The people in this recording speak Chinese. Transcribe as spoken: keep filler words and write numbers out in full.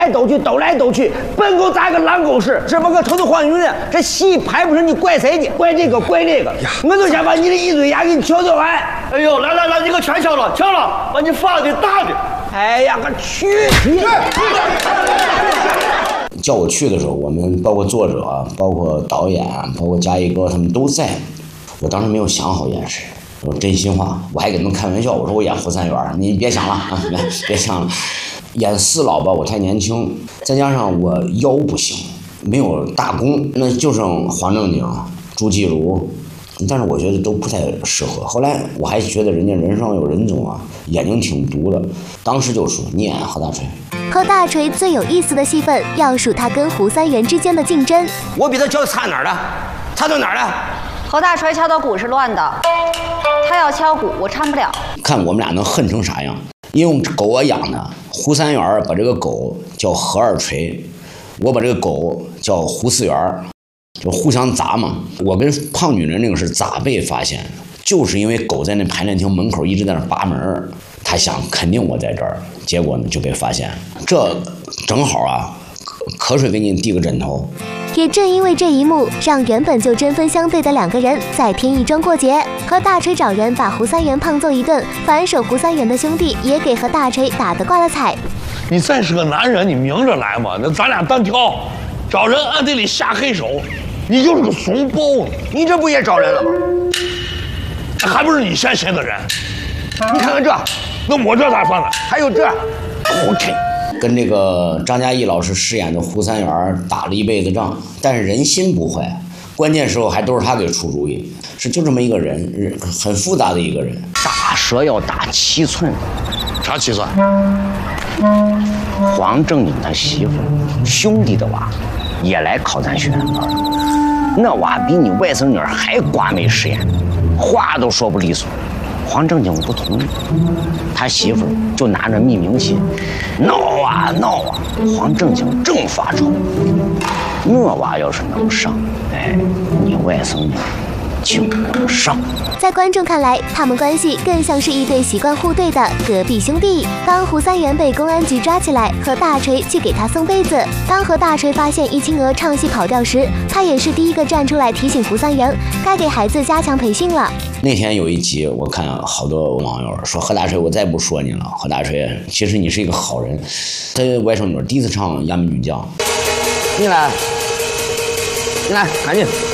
都去，斗来斗去，本狗咋个狼狗屎？这么个头头黄云呢？这戏拍不成，你怪谁呢？怪这个，怪那个。我就想把你的一堆牙给你敲掉完。 哎呦，来来来，你可全敲了，敲了，把你发的大的。 哎呀，我去！ 叫我去的时候，我们包括作者、包括导演、包括嘉义哥他们都在。我当时没有想好演谁，我真心话，我还给他们开玩笑，我说我演胡三元，你别想了啊，别别想了。演四老吧，我太年轻，再加上我腰不行，没有大功，那就剩黄正经、朱继儒，但是我觉得都不太适合。后来我还觉得人家人上有人种啊，眼睛挺毒的，当时就说你演何大锤。 何大锤最有意思的戏份，要数他跟胡三元之间的竞争。 我比他敲差哪儿了？差到哪儿了？ 何大锤敲的鼓是乱的，他要敲鼓，我唱不了。 看我们俩能恨成啥样？因为狗我养的，胡三元把这个狗叫何二锤，我把这个狗叫胡四元，就互相砸嘛。我跟胖女人那个是咋被发现的？就是因为狗在那排练厅门口一直在那扒门，他想肯定我在这儿，结果呢就被发现。这正好啊，瞌睡给你递个枕头。 也正因为这一幕，让原本就针锋相对的两个人再添一桩过节。何大锤找人把胡三元胖揍一顿，反手胡三元的兄弟也给何大锤打得挂了彩。 你再是个男人，你明着来嘛，那咱俩单挑，找人暗地里下黑手，你就是个怂包。 你这不也找人了吗？ 还不是你先寻的人？ 你看看这， 那我这咋算了？ 还有这 ，OK。 跟这个张嘉译老师饰演的胡三元打了一辈子仗，但是人心不坏，关键时候还都是他给出主意，是就这么一个人，很复杂的一个人。 打蛇要打七寸， 啥七寸？ 黄正经他媳妇兄弟的娃也来考咱学院班，那娃比你外甥女还瓜没实验，话都说不利索。黄正经不同意，他媳妇就拿着密名器闹啊闹啊，黄正经正发愁，那娃要是能上，哎，你外甥女就能上。 在观众看来，他们关系更像是一对习惯互对的隔壁兄弟。当胡三元被公安局抓起来，何大锤去给他送被子。当何大锤发现易清娥唱戏跑调时，他也是第一个站出来提醒胡三元，该给孩子加强培训了。 那天有一集，我看好多网友说何大锤，我再不说你了。何大锤，其实你是一个好人。他外甥女第一次唱《衙门女将》， 你来，你来，赶紧。